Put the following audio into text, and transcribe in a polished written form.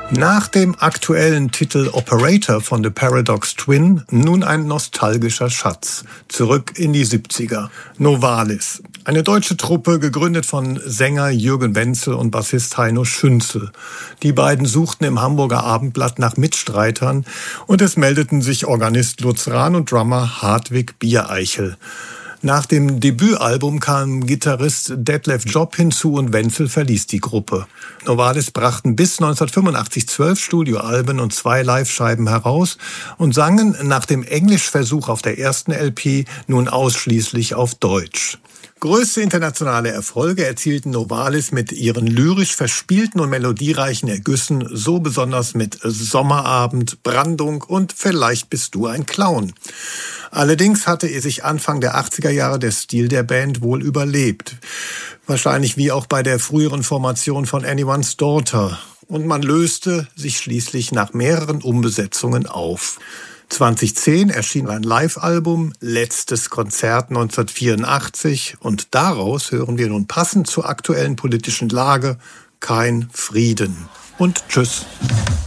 Nach dem aktuellen Titel Operator von The Paradox Twin nun ein nostalgischer Schatz. Zurück in die 70er. Novalis. Eine deutsche Truppe, gegründet von Sänger Jürgen Wenzel und Bassist Heino Schünzel. Die beiden suchten im Hamburger Abendblatt nach Mitstreitern und es meldeten sich Organist Lutz Rahn und Drummer Hartwig Biereichel. Nach dem Debütalbum kam Gitarrist Detlef Job hinzu und Wenzel verließ die Gruppe. Novalis brachten bis 1985 12 Studioalben und 2 Livescheiben heraus und sangen nach dem Englischversuch auf der ersten LP nun ausschließlich auf Deutsch. Größte internationale Erfolge erzielten Novalis mit ihren lyrisch verspielten und melodiereichen Ergüssen, so besonders mit Sommerabend, Brandung und Vielleicht bist du ein Clown. Allerdings hatte sich Anfang der 80er Jahre der Stil der Band wohl überlebt. Wahrscheinlich wie auch bei der früheren Formation von Anyone's Daughter. Und man löste sich schließlich nach mehreren Umbesetzungen auf. 2010 erschien ein Live-Album, Letztes Konzert 1984, und daraus hören wir nun passend zur aktuellen politischen Lage Kein Frieden. Und tschüss.